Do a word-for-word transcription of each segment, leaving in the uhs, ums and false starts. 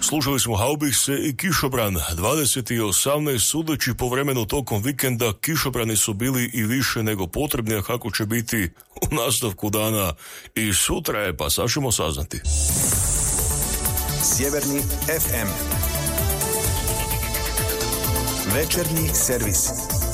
Slušali smo Haubitze i kišobran. dvadeset osamnaest sudeći po vremenu tokom vikenda kišobrani su bili i više nego potrebni, a kako će biti u nastavku dana i sutra je, pa sad ćemo saznati. Sjeverni ef em. Večernji servis.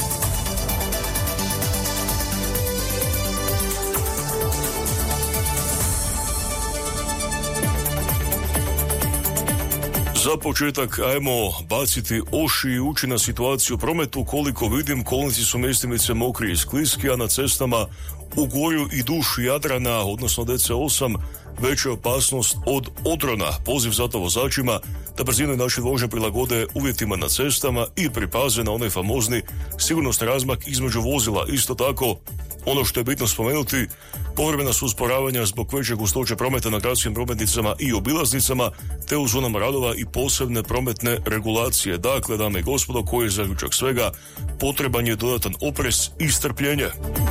Za početak, ajmo baciti oši i uči na situaciju u prometu. Koliko vidim, kolnici su mjestimice mokri i skliski, a na cestama u gorju i dušu Jadrana, odnosno D C osam, veća opasnost od odrona. Poziv zato vozačima da brzinu i način vožnje prilagode uvjetima na cestama i pripaze na onaj famozni sigurnosni razmak između vozila. Isto tako, ono što je bitno spomenuti, povremena su usporavanja zbog veće gustoće prometa na gradskim prometnicama i obilaznicama, te u zonama radova i posebne prometne regulacije. Dakle, dame i gospodo, koji je zaključak svega, potreban je dodatan oprez i strpljenje.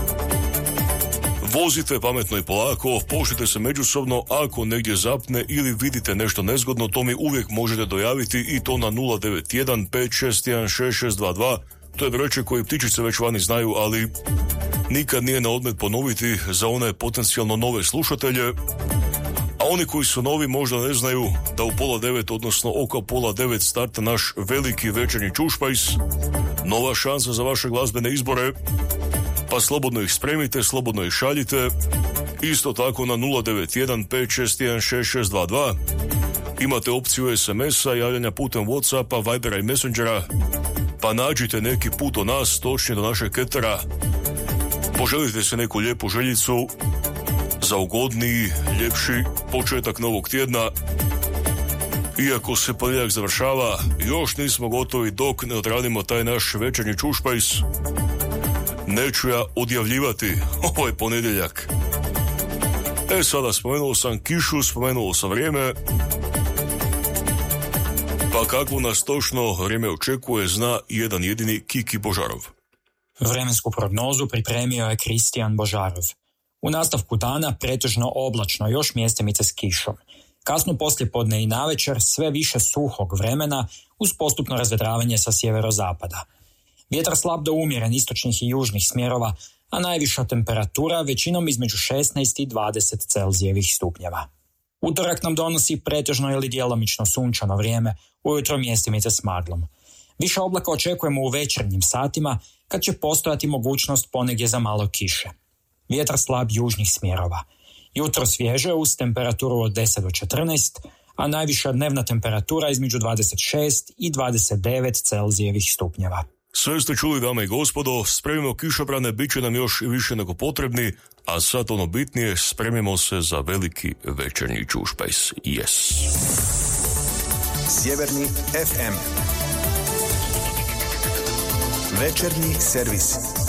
Vozite pametno i polako, poštujte se međusobno, ako negdje zapne ili vidite nešto nezgodno, to mi uvijek možete dojaviti i to na nula devet jedan pet šest jedan šest šest dva dva. To je broje koji ptičice već vani znaju, ali nikad nije na odmet ponoviti za one potencijalno nove slušatelje. A oni koji su novi možda ne znaju da u pola devet, odnosno oko pola devet starta naš veliki večernji čušpajs. Nova šansa za vaše glazbene izbore. Pa slobodno ih spremite, slobodno ih šaljite. Isto tako na nula devet jedan pet šest jedan šest šest dva dva. Imate opciju es em es-a, javljanja putem Whatsappa, Vibera i Messengera. Pa nađite neki put do nas, točnije do našeg ketera. Poželite se neku lijepu željicu za ugodniji, ljepši početak novog tjedna. Iako se ponedjeljak završava, još nismo gotovi dok ne odradimo taj naš večernji čušpajs. Neću ja odjavljivati ovaj ponedjeljak. E sada, spomenuo sam kišu, spomenuo sam vrijeme. Pa kako nas točno vrijeme očekuje, zna jedan jedini Kiki Božarov. Vremensku prognozu pripremio je Kristijan Božarov. U nastavku dana pretežno oblačno, još mjestimice s kišom. Kasno poslijepodne i navečer sve više suhog vremena uz postupno razvedravanje sa sjeverozapada. Vjetar slab do umjeren istočnih i južnih smjerova, a najviša temperatura većinom između šesnaest i dvadeset Celzijevih stupnjeva. Utorak nam donosi pretežno ili djelomično sunčano vrijeme, ujutro mjestimice s maglom. Više oblaka očekujemo u večernjim satima, kad će postojati mogućnost ponegdje za malo kiše. Vjetar slab južnih smjerova. Jutro svježe uz temperaturu od deset do četrnaest, a najviša dnevna temperatura između dvadeset šest i dvadeset devet Celzijevih stupnjeva. Sve ste čuli, dame i gospodo, spremimo kišobrane, bit će nam još i više nego potrebni, a sad ono bitnije, spremimo se za veliki večernji čušpajs. Yes. Sjeverni ef em. Večernji servis.